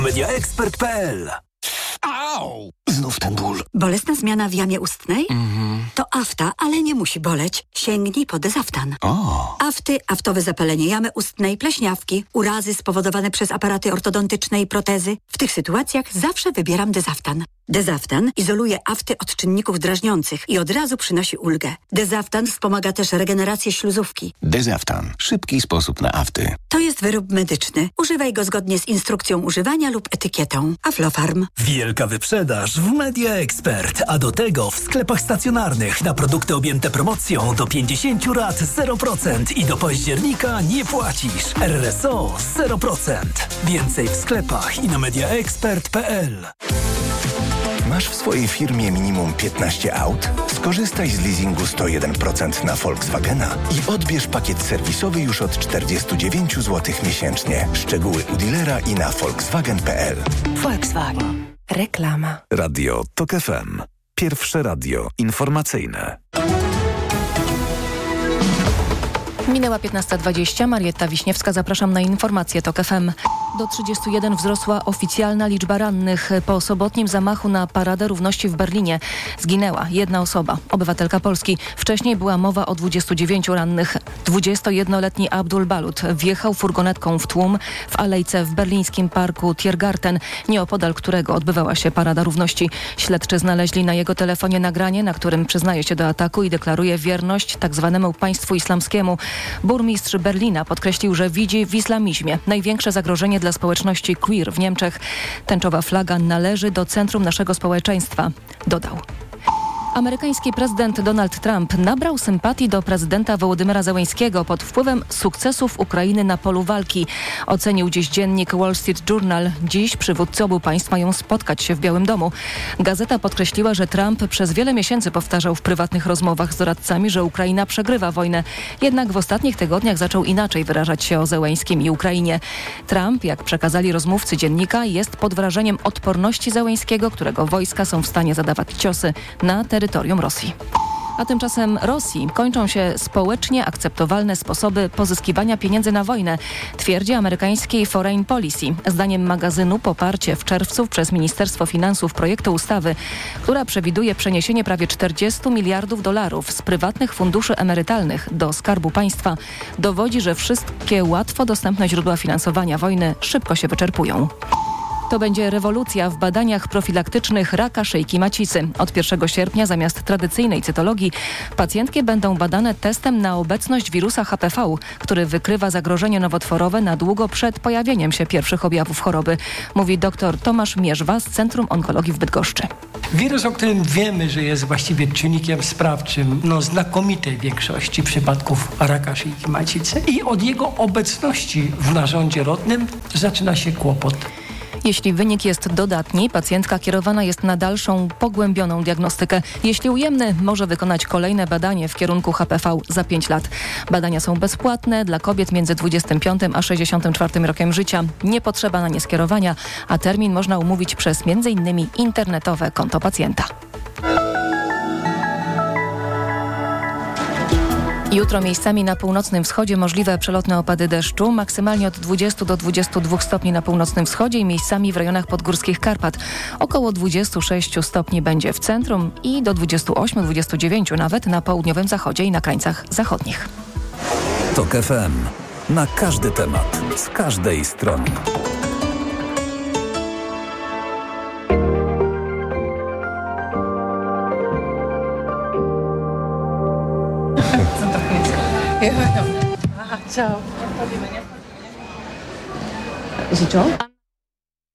mediaexpert.pl. Au! Znów ten ból. Bolesna zmiana w jamie ustnej? To afta, ale nie musi boleć. Sięgnij po Dezaftan. Afty, aftowe zapalenie jamy ustnej, pleśniawki, urazy spowodowane przez aparaty ortodontyczne i protezy. W tych sytuacjach zawsze wybieram Dezaftan. Dezaftan izoluje afty od czynników drażniących i od razu przynosi ulgę. Dezaftan wspomaga też regenerację śluzówki. Dezaftan. Szybki sposób na afty. To jest wyrób medyczny. Używaj go zgodnie z instrukcją używania lub etykietą. Aflofarm. Wielka wyprzedaż w Media Expert, a do tego w sklepach stacjonarnych na produkty objęte promocją do 50 lat 0% i do października nie płacisz. RSO 0%. Więcej w sklepach i na mediaexpert.pl. Masz w swojej firmie minimum 15 aut? Skorzystaj z leasingu 101% na Volkswagena i odbierz pakiet serwisowy już od 49 zł miesięcznie. Szczegóły u dealera i na volkswagen.pl. Volkswagen. Reklama. Radio TOK FM. Pierwsze radio informacyjne. Minęła 15:20. Marietta Wiśniewska, zapraszam na informacje TOK FM. Do 31 wzrosła oficjalna liczba rannych. Po sobotnim zamachu na Paradę Równości w Berlinie zginęła jedna osoba, obywatelka Polski. Wcześniej była mowa o 29 rannych. 21-letni Abdul Balut wjechał furgonetką w tłum w alejce w berlińskim parku Tiergarten, nieopodal którego odbywała się Parada Równości. Śledczy znaleźli na jego telefonie nagranie, na którym przyznaje się do ataku i deklaruje wierność tzw. państwu islamskiemu. Burmistrz Berlina podkreślił, że widzi w islamizmie największe zagrożenie dla społeczności queer w Niemczech. Tęczowa flaga należy do centrum naszego społeczeństwa, dodał. Amerykański prezydent Donald Trump nabrał sympatii do prezydenta Wołodymyra Zełenskiego pod wpływem sukcesów Ukrainy na polu walki. Ocenił dziś dziennik Wall Street Journal. Dziś przywódcy obu państw mają spotkać się w Białym Domu. Gazeta podkreśliła, że Trump przez wiele miesięcy powtarzał w prywatnych rozmowach z doradcami, że Ukraina przegrywa wojnę. Jednak w ostatnich tygodniach zaczął inaczej wyrażać się o Zełenskim i Ukrainie. Trump, jak przekazali rozmówcy dziennika, jest pod wrażeniem odporności Zełenskiego, którego wojska są w stanie zadawać ciosy na terytorium Rosji. A tymczasem Rosji kończą się społecznie akceptowalne sposoby pozyskiwania pieniędzy na wojnę, twierdzi amerykański Foreign Policy. Zdaniem magazynu poparcie w czerwcu przez Ministerstwo Finansów projektu ustawy, która przewiduje przeniesienie prawie 40 miliardów dolarów z prywatnych funduszy emerytalnych do Skarbu Państwa, dowodzi, że wszystkie łatwo dostępne źródła finansowania wojny szybko się wyczerpują. To będzie rewolucja w badaniach profilaktycznych raka szyjki macicy. Od 1 sierpnia zamiast tradycyjnej cytologii pacjentki będą badane testem na obecność wirusa HPV, który wykrywa zagrożenie nowotworowe na długo przed pojawieniem się pierwszych objawów choroby, mówi dr Tomasz Mierzwa z Centrum Onkologii w Bydgoszczy. Wirus, o którym wiemy, że jest właściwie czynnikiem sprawczym znakomitej większości przypadków raka szyjki macicy i od jego obecności w narządzie rodnym zaczyna się kłopot. Jeśli wynik jest dodatni, pacjentka kierowana jest na dalszą, pogłębioną diagnostykę. Jeśli ujemny, może wykonać kolejne badanie w kierunku HPV za 5 lat. Badania są bezpłatne dla kobiet między 25 a 64 rokiem życia. Nie potrzeba na nie skierowania, a termin można umówić przez m.in. internetowe konto pacjenta. Jutro miejscami na północnym wschodzie możliwe przelotne opady deszczu, maksymalnie od 20 do 22 stopni na północnym wschodzie i miejscami w rejonach podgórskich Karpat. Około 26 stopni będzie w centrum i do 28-29 nawet na południowym zachodzie i na krańcach zachodnich. TOK FM. Na każdy temat, z każdej strony. Ciao.